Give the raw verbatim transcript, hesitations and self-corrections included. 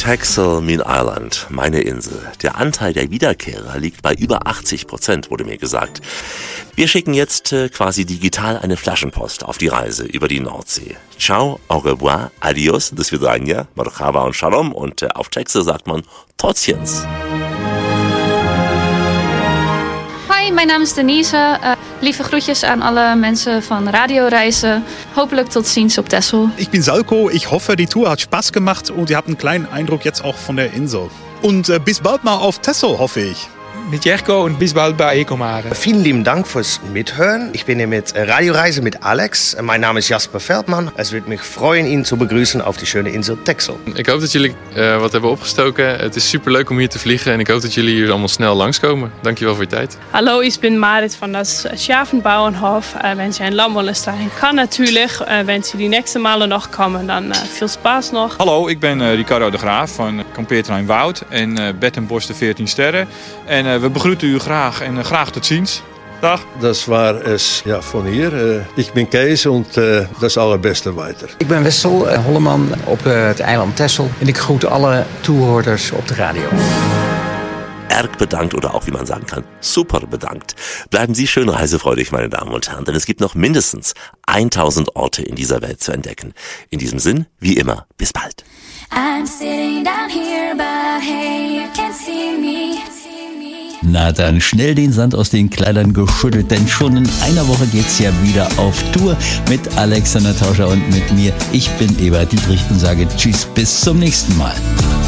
Texel, mein Island, meine Insel. Der Anteil der Wiederkehrer liegt bei über achtzig Prozent, wurde mir gesagt. Wir schicken jetzt äh, quasi digital eine Flaschenpost auf die Reise über die Nordsee. Ciao, au revoir, adios, do svidania, marhaba und shalom. Und äh, auf Texel sagt man Totjens. Hi, mijn naam is Denise. Uh, lieve groetjes aan alle mensen van Radioreise. Hopelijk tot ziens op Texel. Ich bin Salko. Ich hoffe, die Tour hat Spaß gemacht und ihr habt einen kleinen Eindruck jetzt auch von der Insel. Und äh, bis bald mal auf Texel, hoffe ich. Mit Jerko und bis bald bei Ecomare. Vielen lieben Dank fürs Mithören. Ich bin hier mit Radioreise mit Alex. Mein Name ist Jasper Veldman. Es würde mich freuen, ihn zu begrüßen auf die schöne Insel Texel. Ik hoop dat jullie uh, wat hebben opgestoken. Het is superleuk om hier te vliegen en ik hoop dat jullie hier allemaal snel langskomen. Dankjewel voor je tijd. Hallo, ich bin Marit von das Schafenbauernhof. Äh, wenn Sie ein Lamm wollen sein kann, natürlich. Äh, wenn Sie die nächsten Male noch kommen, dann äh, viel Spaß noch. Hallo, ik ben uh, Ricardo de Graaf van Kampeerterrein Woud en uh, Bed en Bos de veertien sterren. En uh, we begroeten u graag en uh, graag tot ziens. Dag. Das war es ja, von hier. Ich bin Kees und uh, das allerbeste weiter. Ik ben Wessel uh, Holleman op uh, het eiland Texel. En ik groet alle toehoorders op de radio. Erg bedankt oder auch, wie man sagen kann, super bedankt. Bleiben Sie schön reisefreudig, meine Damen und Herren, denn es gibt noch mindestens tausend Orte in dieser Welt zu entdecken. In diesem Sinn, wie immer, bis bald. I'm sitting down here, but hey, you can't see me. Na dann schnell den Sand aus den Kleidern geschüttelt, denn schon in einer Woche geht's ja wieder auf Tour mit Alexander Tauscher und mit mir. Ich bin Eberhard Dietrich und sage Tschüss, bis zum nächsten Mal.